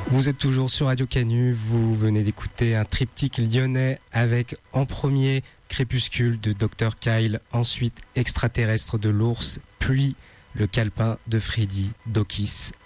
Vous êtes toujours sur Radio Canu, vous venez d'écouter un triptyque lyonnais avec en premier Crépuscule de Dr Kyle, ensuite Extraterrestre de l'Ours, puis Le Calepin de Freddy Dokis